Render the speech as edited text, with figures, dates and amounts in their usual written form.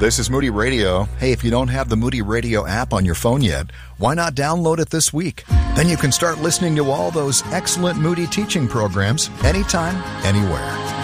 This is Moody Radio. Hey, if you don't have the Moody Radio app on your phone yet, why not download it this week? Then you can start listening to all those excellent Moody teaching programs anytime, anywhere.